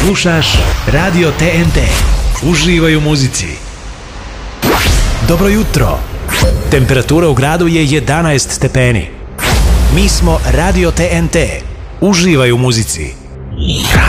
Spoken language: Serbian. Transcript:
Slušaš Radio TNT. Uživaj u muzici. Dobro jutro. Temperatura u gradu je 11 stepeni. Mi smo Radio TNT. Uživaj u muzici.